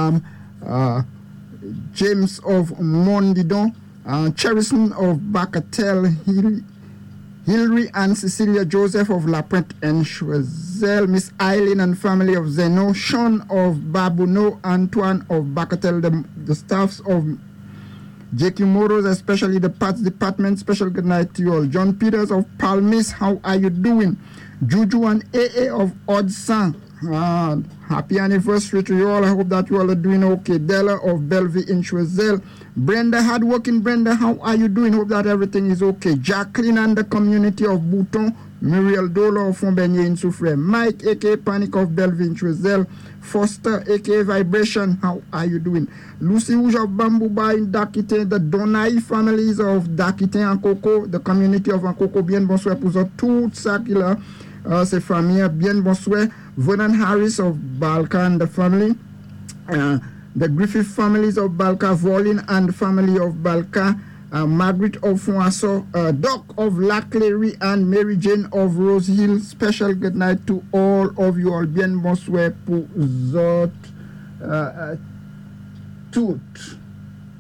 James of Mondidon, Cherison of Bacatel, Hilary and Cecilia Joseph of La Pointe and Choiseul, Miss Eileen and family of Zeno, Sean of Babuno, Antoine of Bacatel, the staffs of JQ Motors, especially the parts department. Special good night to you all. John Peters of Palmis, how are you doing? Juju and AA of Odsan, happy anniversary to you all. I hope that you all are doing okay. Della of Bellevue in Choiseul. Brenda, hardworking Brenda, how are you doing? Hope that everything is okay. Jacqueline and the community of Bouton. Muriel Dolo of Fonbenye in Soufrière. Mike, aka Panic of Bellevue in Choiseul. Foster, aka Vibration, how are you doing? Lucy Rouge of Bambouba in Dakite. The Donai families of Dakite and Coco. The community of Ankoko. Bien bonsoir pour tout ça qui là. Ces familles, bien bonsoir. Vernon Harris of Balka and the family. The Griffith families of Balka, Volin and the family of Balka, Margaret of Fonso, Doc of Laclery and Mary Jane of Rose Hill. Special good night to all of you all. Bien bonsoir pour zot tout.